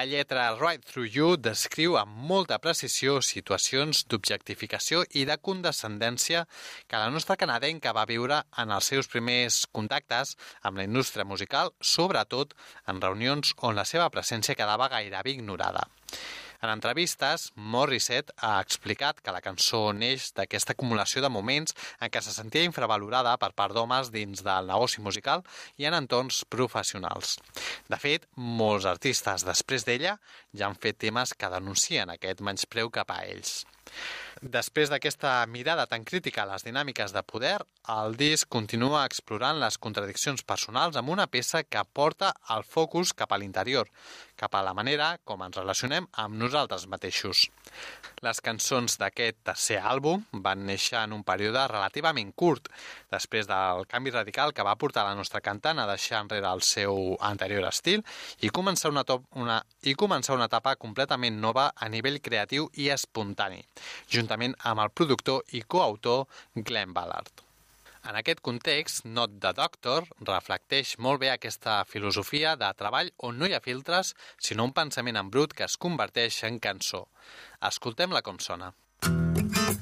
La lletra Right Through You descriu amb molta precisió situacions d'objectificació i de condescendència que la nostra canadenca va viure en els seus primers contactes amb la indústria musical, sobretot en reunions on la seva presència quedava gairebé ignorada. En entrevistes, Morissette ha explicat que la cançó neix d'aquesta acumulació de moments en què se sentia infravalorada per part d'homes dins del negoci musical i en entorns professionals. De fet, molts artistes després d'ella ja han fet temes que denuncien aquest menyspreu cap a ells. Després d'aquesta mirada tan crítica a les dinàmiques de poder, el disc continua explorant les contradiccions personals amb una peça que porta el focus cap a l'interior, cap a la manera com ens relacionem amb nosaltres mateixos. Les cançons d'aquest tercer àlbum van néixer en un període relativament curt, després del canvi radical que va portar la nostra cantant a deixar enrere el seu anterior estil i començar una etapa completament nova a nivell creatiu i espontani, juntament amb el productor i coautor Glenn Ballard. En aquest context, Not the Doctor reflecteix molt bé aquesta filosofia de treball on no hi ha filtres, sinó un pensament en brut que es converteix en cançó. Escoltem-la com sona.